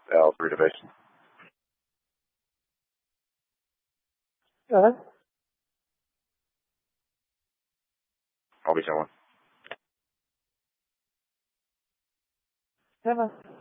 L3 division. Uh-huh. I'll be someone. Yeah, man.